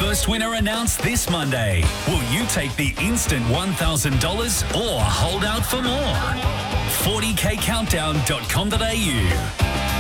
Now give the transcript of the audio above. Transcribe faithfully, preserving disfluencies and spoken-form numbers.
First winner announced this Monday. Will you take the instant one thousand dollars or hold out for more? forty k countdown dot com dot a u